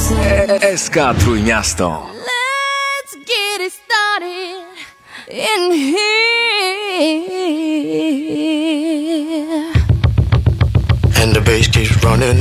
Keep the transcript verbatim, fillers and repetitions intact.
S K Trójmiasto. Let's get it started in here. And the bass keeps running.